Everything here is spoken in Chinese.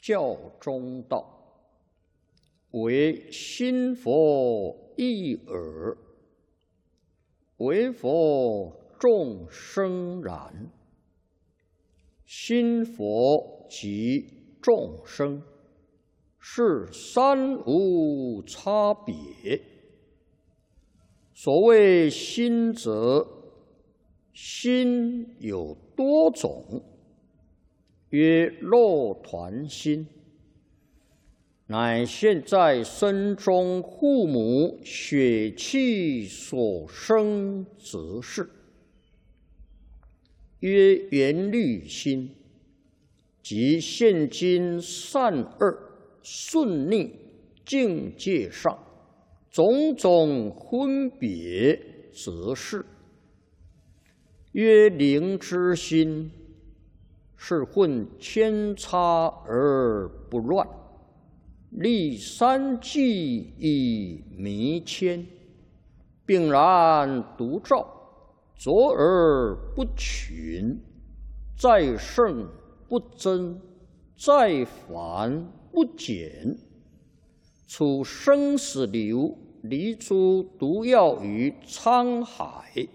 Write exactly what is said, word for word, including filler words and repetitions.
教中道，唯心佛一耳，唯佛众生然。心佛即众生，是三无差别。所谓心者，心有多种，曰肉团心，乃现在身中父母血气所生之事。曰缘虑心，即现今善恶顺逆境界上种种分别之事。曰灵之心，是混千差而不乱，立三际以弥谦，并然独照，卓而不群，在圣不增，在繁不减，处生死流，离诸毒药于沧海，